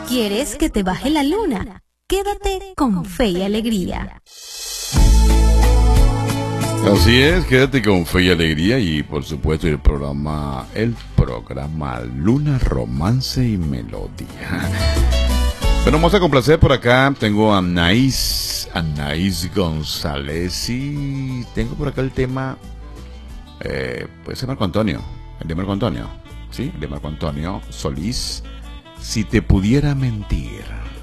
¿Quieres que te baje la luna? Quédate con Fe y Alegría. Así es, quédate con Fe y Alegría y por supuesto el programa Luna, Romance y Melodía. Bueno, vamos a complacer por acá. Tengo a Anaís González y tengo por acá el tema, pues de Marco Antonio, ¿sí? El de Marco Antonio Solís, Si te pudiera mentir.